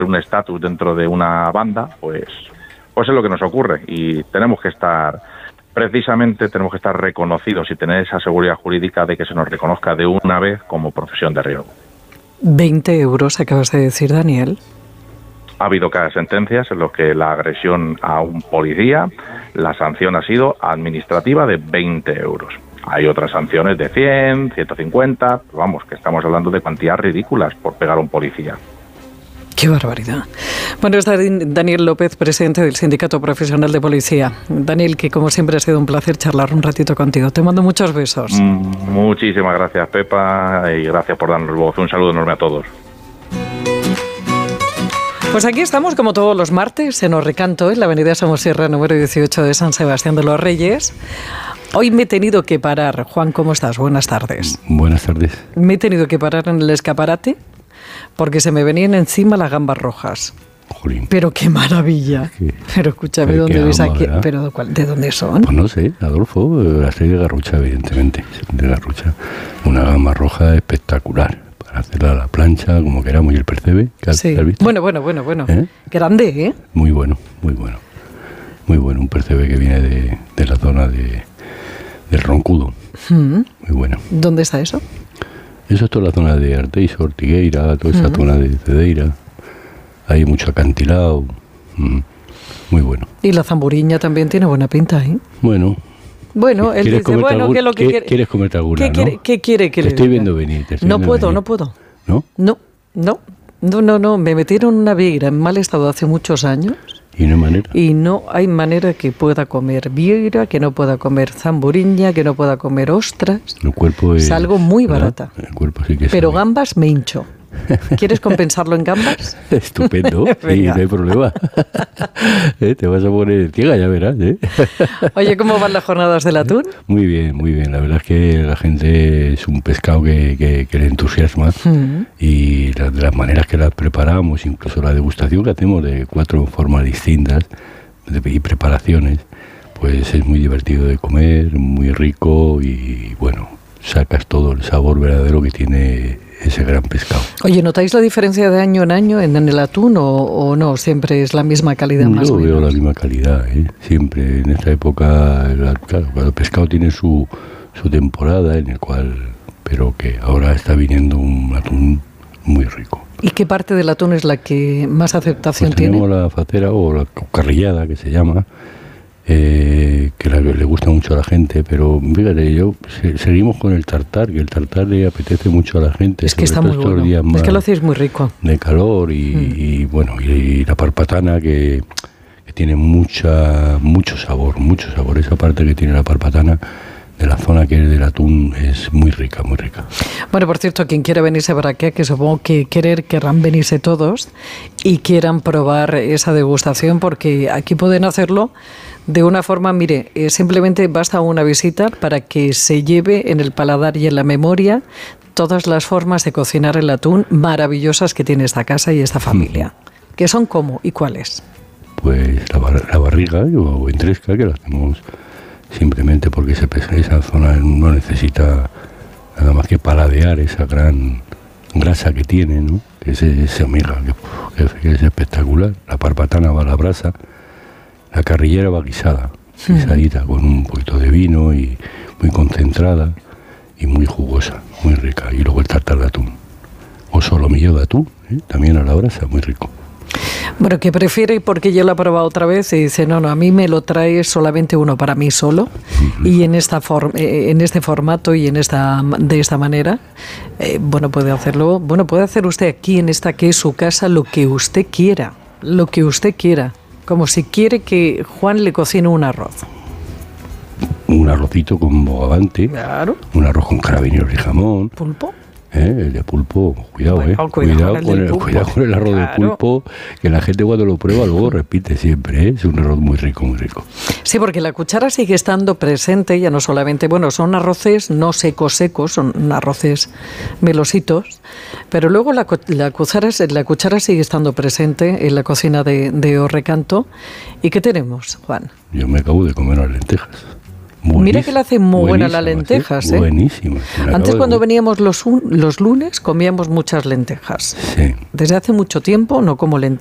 un estatus dentro de una banda, pues es lo que nos ocurre, y tenemos que estar reconocidos y tener esa seguridad jurídica de que se nos reconozca de una vez como profesión de riesgo. 20 euros, acabas de decir, Daniel. Ha habido cada sentencias en los que la agresión a un policía, la sanción ha sido administrativa de 20 euros. Hay otras sanciones de 100, 150, vamos, que estamos hablando de cuantías ridículas por pegar a un policía. ¡Qué barbaridad! Bueno, está Daniel López, presidente del Sindicato Profesional de Policía. Daniel, que como siempre ha sido un placer charlar un ratito contigo. Te mando muchos besos. Muchísimas gracias, Pepa, y gracias por darnos voz. Un saludo enorme a todos. Pues aquí estamos como todos los martes en Orrecanto, en la avenida Somosierra número 18 de San Sebastián de los Reyes. Hoy me he tenido que parar. Juan, ¿cómo estás? Buenas tardes. Buenas tardes. Me he tenido que parar en el escaparate porque se me venían encima las gambas rojas. Jolín. Pero qué maravilla. Pero escúchame, ¿dónde ves aquí? ¿Pero de dónde son? Pues no sé, Adolfo, las traí de Garrucha, evidentemente. De Garrucha. Una gamba roja espectacular. Para hacerla a la plancha, como queramos, y el percebe. Sí. ¿Has visto? Bueno. Grande, ¿eh? Muy bueno. Un percebe que viene de la zona del Roncudo. Muy bueno. ¿Dónde está eso? Eso es toda la zona de Arteixo, Ortigueira, toda esa zona de Cedeira. Hay mucho acantilado. Muy bueno. Y la zamburiña también tiene buena pinta, ¿eh? Bueno, él dice, ¿qué es lo que quiere? ¿Quieres comerte alguna, ¿Qué quiere que le diga? Estoy viendo venir. No puedo. ¿No? No. Me metieron una vieira en mal estado hace muchos años. ¿Y no hay manera? Y no hay manera que pueda comer vieira, que no pueda comer zamburiña, que no pueda comer ostras. El cuerpo es... Salgo muy barata. El cuerpo sí que pero sabe. Gambas me hincho. ¿Quieres compensarlo en gambas? Estupendo, sí, no hay problema. Te vas a poner ciega, ya verás. Oye, ¿cómo van las jornadas del atún? Muy bien. La verdad es que la gente es un pescado que le entusiasma y de las maneras que las preparamos, incluso la degustación que hacemos de 4 formas distintas y preparaciones, pues es muy divertido de comer, muy rico y bueno, sacas todo el sabor verdadero que tiene ese gran pescado. Oye, ¿notáis la diferencia de año en año en el atún o no? ¿Siempre es la misma calidad más o menos? Yo veo la misma calidad, siempre. En esta época, claro, el pescado tiene su temporada en el cual, pero que ahora está viniendo un atún muy rico. ¿Y qué parte del atún es la que más aceptación tiene? Tenemos la facera o la carrillada, que se llama, que le gusta mucho a la gente, pero fíjate, seguimos con el tartar, que el tartar le apetece mucho a la gente. Es que está muy bueno, es que lo hacéis muy rico. De calor y la parpatana que tiene mucho sabor, esa parte que tiene la parpatana de la zona que es del atún es muy rica. Bueno, por cierto, quien quiera venirse para acá, que supongo que querrán venirse todos y quieran probar esa degustación, porque aquí pueden hacerlo de una forma, mire, simplemente basta una visita para que se lleve en el paladar y en la memoria todas las formas de cocinar el atún maravillosas que tiene esta casa y esta familia. ¿Qué son cómo y cuáles? Pues la barriga o entresca, que la hacemos simplemente porque esa zona no necesita nada más que paladear esa gran grasa que tiene, ¿no? Que es esa miga que es espectacular. La parpatana va a la brasa, la carrillera va guisadita con un poquito de vino y muy concentrada y muy jugosa, muy rica. Y luego el tartar de atún o solomillo de atún, también a la brasa, muy rico. Bueno, ¿qué prefiere? Porque yo lo he probado otra vez y dice, no, a mí me lo trae solamente uno para mí solo y en este formato y de esta manera, puede hacerlo. Bueno, puede hacer usted aquí en esta que es su casa lo que usted quiera, como si quiere que Juan le cocine un arroz. Un arrocito con bogavante, claro. Un arroz con carabineros y jamón. ¿Pulpo? El de pulpo, cuidado, cuidado con el arroz de pulpo, que la gente cuando lo prueba luego repite siempre, es un arroz muy rico. Sí, porque la cuchara sigue estando presente, ya no solamente, son arroces no secos, son arroces melositos, pero luego la cuchara sigue estando presente en la cocina de Orrecanto. ¿Y qué tenemos, Juan? Yo me acabo de comer las lentejas. Mira que le hacen muy buenas las lentejas, ¿eh? Buenísimas. Antes cuando veníamos los lunes comíamos muchas lentejas. Sí. Desde hace mucho tiempo no como lentejas.